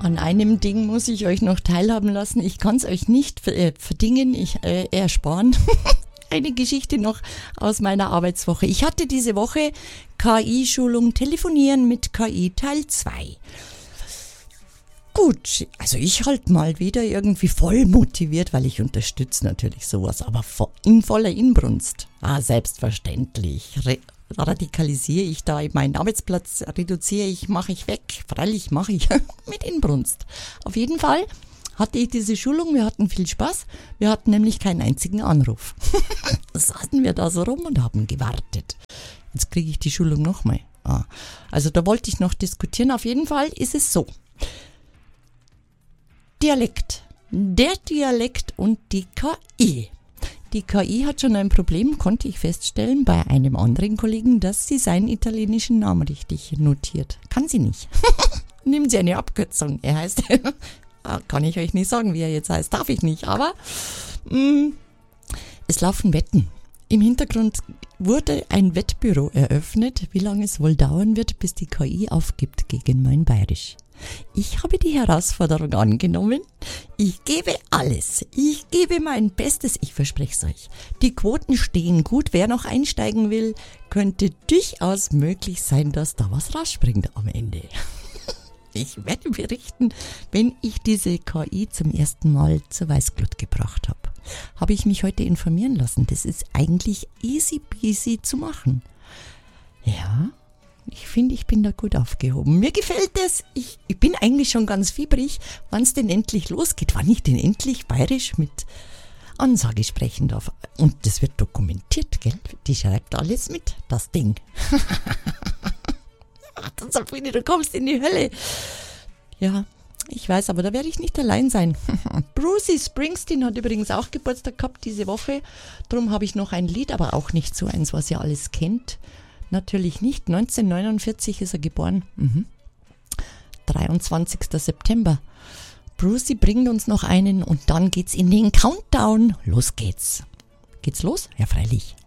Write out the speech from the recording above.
An einem Ding muss ich euch noch teilhaben lassen. Ich kann es euch nicht verdingen, ersparen. Eine Geschichte noch aus meiner Arbeitswoche. Ich hatte diese Woche KI-Schulung Telefonieren mit KI Teil 2. Gut, also ich halt mal wieder irgendwie voll motiviert, weil ich unterstütze natürlich sowas, aber in voller Inbrunst. Selbstverständlich. Radikalisiere ich da meinen Arbeitsplatz, reduziere ich, mache ich weg. Freilich mache ich mit Inbrunst. Auf jeden Fall hatte ich diese Schulung, wir hatten viel Spaß, wir hatten nämlich keinen einzigen Anruf. Saßen wir da so rum und haben gewartet. Jetzt kriege ich die Schulung nochmal. Also da wollte ich noch diskutieren. Auf jeden Fall ist es so. Dialekt. Der Dialekt und die KI. Die KI hat schon ein Problem, konnte ich feststellen, bei einem anderen Kollegen, dass sie seinen italienischen Namen richtig notiert. Kann sie nicht. Nimmt sie eine Abkürzung. Er heißt, kann ich euch nicht sagen, wie er jetzt heißt, darf ich nicht, aber es laufen Wetten. Im Hintergrund wurde ein Wettbüro eröffnet, wie lange es wohl dauern wird, bis die KI aufgibt gegen mein Bayerisch. Ich habe die Herausforderung angenommen. Ich gebe alles. Ich gebe mein Bestes. Ich verspreche es euch. Die Quoten stehen gut. Wer noch einsteigen will, könnte durchaus möglich sein, dass da was rausspringt am Ende. Ich werde berichten, wenn ich diese KI zum ersten Mal zur Weißglut gebracht habe. Habe ich mich heute informieren lassen. Das ist eigentlich easy peasy zu machen. Ja. Ich finde, ich bin da gut aufgehoben. Mir gefällt es. Ich bin eigentlich schon ganz fiebrig, wann es denn endlich losgeht, wann ich denn endlich bayerisch mit Ansage sprechen darf. Und das wird dokumentiert, gell? Die schreibt alles mit, das Ding. Sabine, du kommst in die Hölle. Ja, ich weiß, aber da werde ich nicht allein sein. Bruce Springsteen hat übrigens auch Geburtstag gehabt diese Woche. Darum habe ich noch ein Lied, aber auch nicht so eins, was ihr alles kennt. Natürlich nicht. 1949 ist er geboren. 23. September. Brucey bringt uns noch einen und dann geht's in den Countdown. Los geht's. Geht's los? Ja, freilich.